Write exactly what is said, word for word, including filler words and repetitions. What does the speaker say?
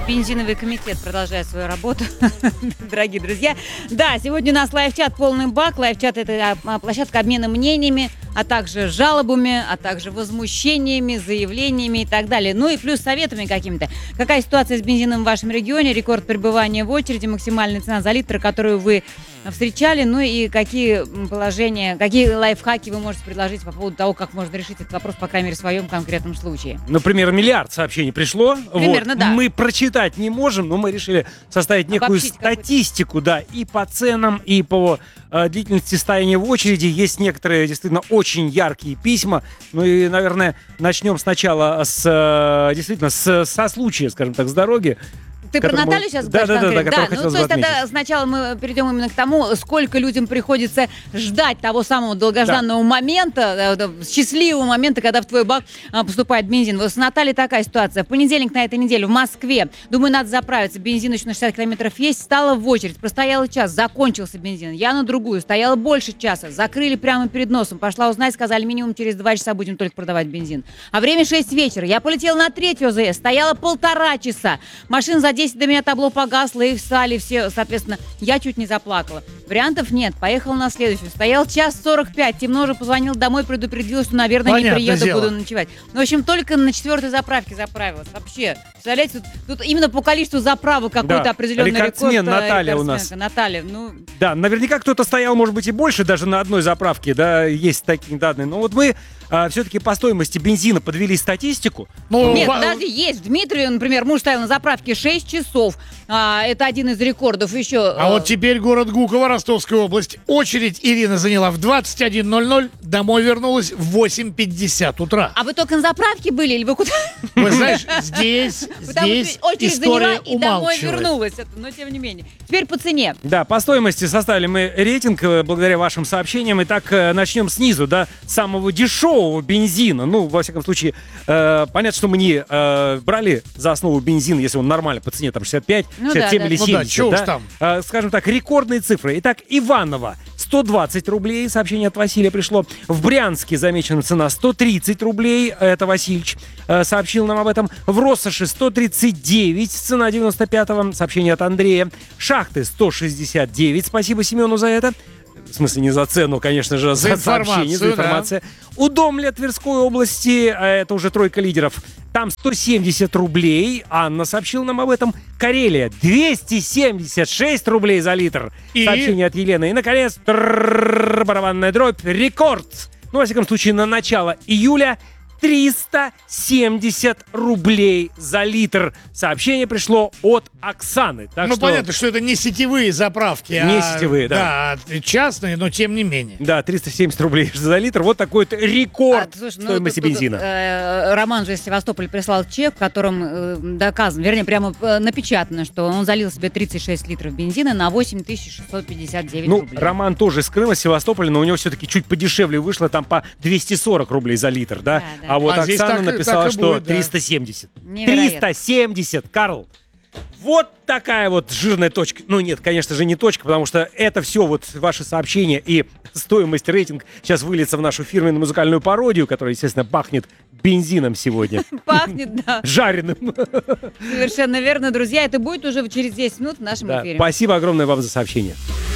Бензиновый комитет продолжает свою работу, дорогие друзья. Да, сегодня у нас лайв-чат «Полный бак». Лайв-чат – это площадка обмена мнениями, а также жалобами, а также возмущениями, заявлениями и так далее. Ну и плюс советами какими-то. Какая ситуация с бензином в вашем регионе, рекорд пребывания в очереди, максимальная цена за литр, которую вы встречали, ну и какие положения, какие лайфхаки вы можете предложить по поводу того, как можно решить этот вопрос, по крайней мере, в своем конкретном случае. Например, миллиард сообщений пришло. Примерно, вот. да. Мы прочитать не можем, но мы решили составить некую Обобщить статистику, да, и по ценам, и по э, длительности стояния в очереди. Есть некоторые действительно очень яркие письма. Ну и, наверное, начнем сначала с, э, действительно, с, со случая, скажем так, с дороги. Ты про Наталью мы... сейчас да, говоришь да, да, да, да, да, ну то есть это сначала мы перейдем именно к тому, сколько людям приходится ждать того самого долгожданного да. момента, счастливого момента, когда в твой бак поступает бензин. Вот с Натальей такая ситуация. В понедельник на этой неделе в Москве, думаю, надо заправиться, бензин еще на шестьдесят километров есть, стала в очередь, простояла час, закончился бензин. Я на другую, стояла больше часа, закрыли прямо перед носом, пошла узнать, сказали, минимум через два часа будем только продавать бензин. А время шесть вечера, я полетела на третью ОЗС, стояла полтора часа, машин за десять до меня табло погасло, и встали все, соответственно, я чуть не заплакала. Вариантов нет, поехала на следующую. Стоял час сорок пять, темно уже, позвонил домой, предупредил, что, наверное, Понятно, не приеду, дело. буду ночевать. Ну, в общем, только на четвертой заправке заправилась. Вообще, представляете, тут, тут именно по количеству заправок какой-то да. определенный рекордсмен рекорд. Наталья у нас. Наталья, ну... Да, наверняка кто-то стоял, может быть, и больше, даже на одной заправке, да, есть такие данные. Но вот мы а, все-таки по стоимости бензина подвели статистику. Ну, Нет, подожди, есть. Дмитрий, например, муж стоял на заправке шесть часов. А, это один из рекордов еще. А э... вот теперь город Гуково, Ростовская область. Очередь Ирина заняла в двадцать один ноль ноль, домой вернулась в восемь пятьдесят утра. А вы только на заправке были или вы куда? Вы знаешь, здесь, здесь очередь история заняла и домой вернулась. Но тем не менее. Теперь по цене. Да, по стоимости составили мы рейтинг благодаря вашим сообщениям. Итак, начнем снизу, да, самого дешевого бензина. Ну, во всяком случае, э, понятно, что мы не э, брали за основу бензин, если он нормально по цене, там шестьдесят пять, ну, шестьдесят семь да, или да. семьдесят. Ну, да, да? Там. Э, скажем так, рекордные цифры. Итак, Иваново сто двадцать рублей, сообщение от Василия пришло. В Брянске замечена цена сто тридцать рублей, это Васильевич э, сообщил нам об этом. В Россоши сто тридцать девять, цена девяносто пятого, сообщение от Андрея. Шахты сто шестьдесят девять, спасибо Семену за это. В смысле, не за цену, конечно же, за, за сообщение, за информацию. Да. Удомля Тверской области, это уже тройка лидеров, там сто семьдесят рублей. Анна сообщила нам об этом. Карелия двести семьдесят шесть рублей за литр. И... Сообщение от Елены. И, наконец, барабанная дробь, рекорд. Ну, во всяком случае, на начало июля триста семьдесят рублей за литр. Сообщение пришло от Оксаны. Так ну, что... понятно, что это не сетевые заправки. Не а, сетевые, да. Да, частные, но тем не менее. Да, триста семьдесят рублей за литр. Вот такой вот рекорд а, слушай, стоимости ну, тут, бензина. Тут, э, Роман же из Севастополя прислал чек, в котором э, доказано, вернее, прямо э, напечатано, что он залил себе тридцать шесть литров бензина на восемь тысяч шестьсот пятьдесят девять ну, рублей. Роман тоже из Крыма, Севастополя, но у него все-таки чуть подешевле вышло, там по двести сорок рублей за литр, да? да, да. А вот а Оксана так, написала, так что будет, да. триста семьдесят. триста семьдесят, Карл. Вот такая вот жирная точка. Ну нет, конечно же, не точка, потому что это все вот ваши сообщения и стоимость, рейтинг сейчас выльется в нашу фирменную музыкальную пародию, которая, естественно, пахнет бензином сегодня. Пахнет, да. Жареным. Совершенно верно, друзья. Это будет уже через десять минут в нашем эфире. Спасибо огромное вам за сообщение.